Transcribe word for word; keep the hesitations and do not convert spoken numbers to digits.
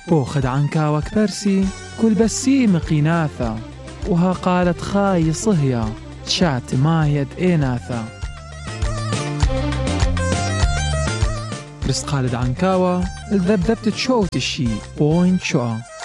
بوخد عنكاوة كبرسي كل بسي مقيناثا، وها قالت خاي صهيا شات ما يد إيناثا. بس قالت عنكاوة الذبذبت تشوت الشي بوين شوى.